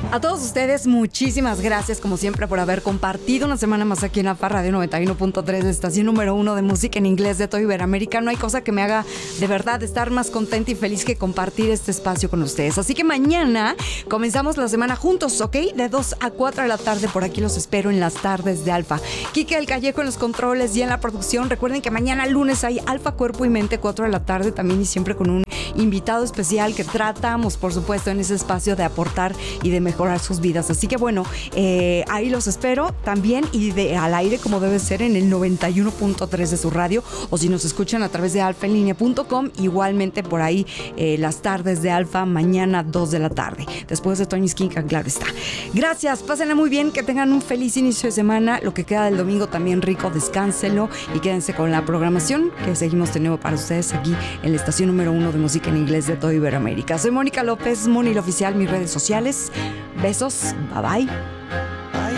A todos ustedes, muchísimas gracias como siempre por haber compartido una semana más aquí en la Farra de 91.3, estación número 1 de música en inglés de todo Iberoamérica. No hay cosa que me haga de verdad estar más contenta y feliz que compartir este espacio con ustedes. Así que mañana comenzamos la semana juntos, ¿ok? De 2 a 4 de la tarde, por aquí los espero en las tardes de Alfa. Quique del Callejo en los controles y en la producción. Recuerden que mañana lunes hay Alfa Cuerpo y Mente, 4 de la tarde, también y siempre con un invitado especial que tratamos, por supuesto, en ese espacio de aportar y de mejorar sus vidas. Así que bueno, ahí los espero también y al aire como debe ser en el 91.3 de su radio, o si nos escuchan a través de alfaenlinea.com, igualmente por ahí las tardes de Alfa mañana 2 de la tarde, después de Tony Skinka, claro está. Gracias, pásenla muy bien, que tengan un feliz inicio de semana, lo que queda del domingo también rico, descánsenlo y quédense con la programación que seguimos teniendo para ustedes aquí en la estación número 1 de música en inglés de todo Iberoamérica. Soy Mónica López, Moni la Oficial, mis redes sociales. Besos, bye bye.